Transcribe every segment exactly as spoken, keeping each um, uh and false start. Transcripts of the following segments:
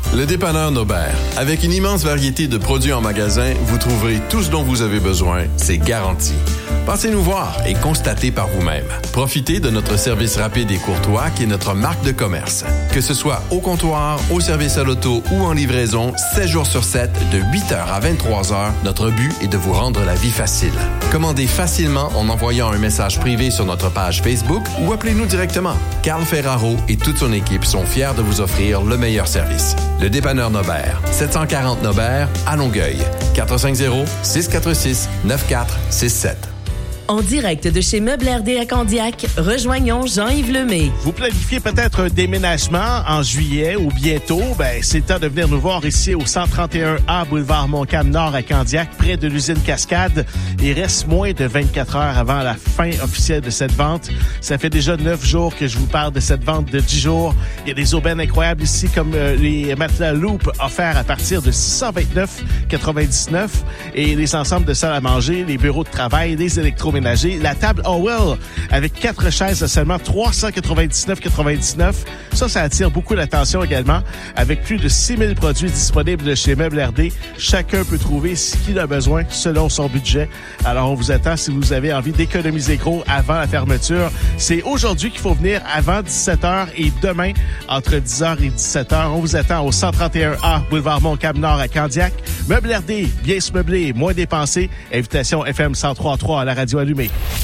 Le dépanneur Nobert. Avec une immense variété de produits en magasin, vous trouverez tout ce dont vous avez besoin. C'est garanti. Passez nous voir et constatez par vous-même. Profitez de notre service rapide et courtois qui est notre marque de commerce. Que ce soit au comptoir, au service à l'auto ou en livraison, sept jours sur sept, de huit heures à vingt-trois heures, notre but est de vous rendre la vie facile. Commandez facilement en envoyant un message privé sur notre page Facebook ou appelez-nous directement. Carl Ferraro et toute son équipe sont fiers de vous offrir le meilleur service. Le dépanneur Nobert, sept cent quarante Nobert, à Longueuil. quatre cinq zéro, six quatre six, neuf quatre six sept. En direct de chez Meubles R D à Candiac, rejoignons Jean-Yves Lemay. Vous planifiez peut-être un déménagement en juillet ou bientôt? Ben, c'est le temps de venir nous voir ici au cent trente et un A boulevard Montcalm-Nord à Candiac, près de l'usine Cascade. Il reste moins de vingt-quatre heures avant la fin officielle de cette vente. Ça fait déjà neuf jours que je vous parle de cette vente de dix jours. Il y a des aubaines incroyables ici, comme euh, les matelas Loop offerts à partir de six cent vingt-neuf virgule quatre-vingt-dix-neuf et les ensembles de salles à manger, les bureaux de travail, les électroménagers. La table Howell avec quatre chaises à seulement trois cent quatre-vingt-dix-neuf virgule quatre-vingt-dix-neuf. Ça, ça attire beaucoup l'attention également. Avec plus de six mille produits disponibles de chez Meubles R D, chacun peut trouver ce qu'il a besoin selon son budget. Alors, on vous attend si vous avez envie d'économiser gros avant la fermeture. C'est aujourd'hui qu'il faut venir avant dix-sept heures et demain entre dix heures et dix-sept heures. On vous attend au cent trente et un A boulevard Montcalm-Nord à Candiac. Meubles R D, bien se meubler, moins dépensé. Invitation F M cent trois virgule trois à la radio allumée.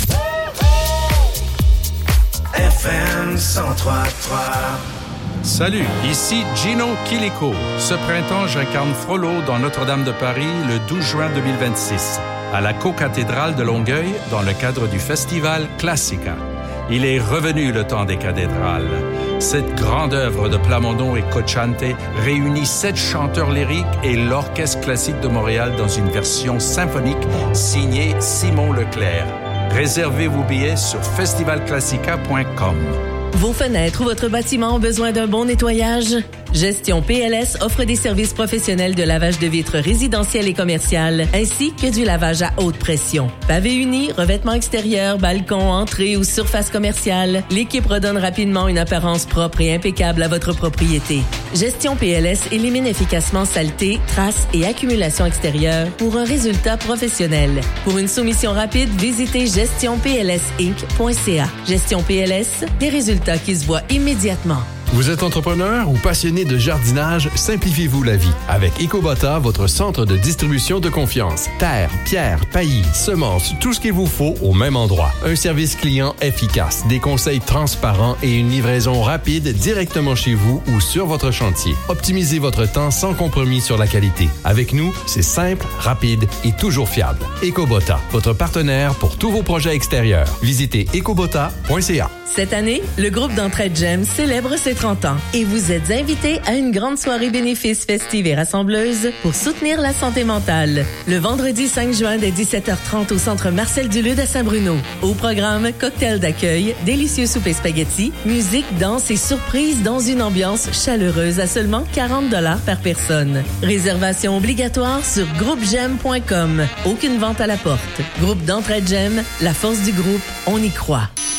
F M cent trois virgule trois. Salut, ici Gino Chilico. Ce printemps, j'incarne Frollo dans Notre-Dame de Paris le douze juin deux mille vingt-six, à la co-cathédrale de Longueuil, dans le cadre du festival Classica. Il est revenu le temps des cathédrales. Cette grande œuvre de Plamondon et Cocciante réunit sept chanteurs lyriques et l'Orchestre classique de Montréal dans une version symphonique signée Simon Leclerc. Réservez vos billets sur festival classica point com. Vos fenêtres ou votre bâtiment ont besoin d'un bon nettoyage? Gestion P L S offre des services professionnels de lavage de vitres résidentielles et commerciales, ainsi que du lavage à haute pression. Pavé uni, revêtement extérieur, balcon, entrée ou surface commerciale, l'équipe redonne rapidement une apparence propre et impeccable à votre propriété. Gestion P L S élimine efficacement saleté, traces et accumulation extérieure pour un résultat professionnel. Pour une soumission rapide, visitez gestion p l s inc point c a. Gestion P L S, des résultats qui se voient immédiatement. Vous êtes entrepreneur ou passionné de jardinage? Simplifiez-vous la vie avec Ecobota, votre centre de distribution de confiance. Terre, pierre, paillis, semences, tout ce qu'il vous faut au même endroit. Un service client efficace, des conseils transparents et une livraison rapide directement chez vous ou sur votre chantier. Optimisez votre temps sans compromis sur la qualité. Avec nous, c'est simple, rapide et toujours fiable. Ecobota, votre partenaire pour tous vos projets extérieurs. Visitez ecobota point c a. Cette année, le groupe d'entraide G E M célèbre ses trente ans et vous êtes invités à une grande soirée bénéfice festive et rassembleuse pour soutenir la santé mentale. Le vendredi cinq juin dès dix-sept heures trente au centre Marcel Dulude à Saint-Bruno. Au programme, cocktail d'accueil, délicieux souper spaghetti, musique, danse et surprise dans une ambiance chaleureuse à seulement quarante dollars par personne. Réservation obligatoire sur groupe gem point com. Aucune vente à la porte. Groupe d'entraide G E M, la force du groupe, on y croit.